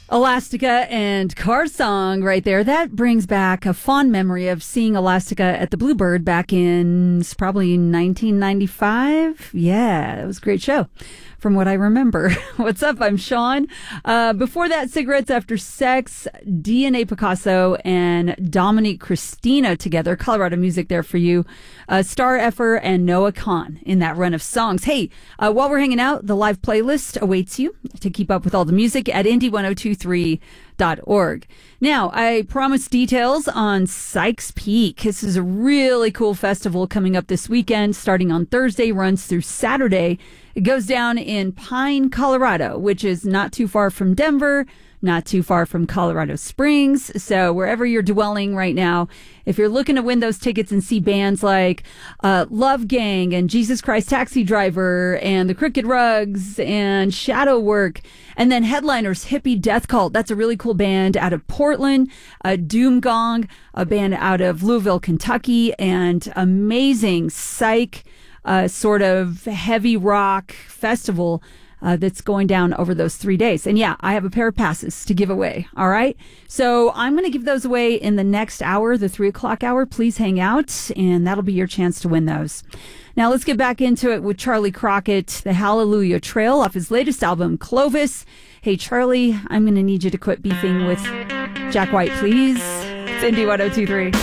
Elastica and Car Song right there. That brings back a fond memory of seeing Elastica at the Bluebird back in probably 1995. Yeah, it was a great show from what I remember. What's up? I'm Sean. Before that, Cigarettes After Sex, DNA Picasso, and Dominique Christina together. Colorado music there for you. Star Effer and Noah Kahn in that run of songs. Hey, while we're hanging out, the live playlist awaits you to keep up with all the music at indie1023.org. Now, I promised details on Sykes Peak. This is a really cool festival coming up this weekend, starting on Thursday, runs through Saturday. It goes down in Pine, Colorado, which is not too far from Denver, not too far from Colorado Springs. So wherever you're dwelling right now, if you're looking to win those tickets and see bands like Love Gang and Jesus Christ Taxi Driver and the Crooked Rugs and Shadow Work, and then headliners Hippie Death Cult. That's a really cool band out of Portland. Doom Gong, a band out of Louisville, Kentucky, and amazing psych sort of heavy rock festival that's going down over those 3 days. And yeah, I have a pair of passes to give away. All right. So I'm going to give those away in the next hour, the 3 o'clock hour. Please hang out, and that'll be your chance to win those. Now let's get back into it with Charlie Crockett, the Hallelujah Trail off his latest album, Clovis. Hey, Charlie, I'm going to need you to quit beefing with Jack White, please. It's Indie 1023.